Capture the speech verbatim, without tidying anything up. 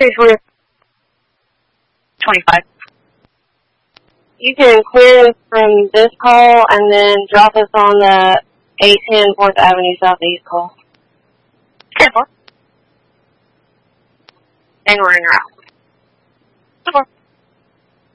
twenty-five. You can clear us from this call and then drop us on the eight ten fourth Avenue Southeast call. ten four. And we're in route. ten four.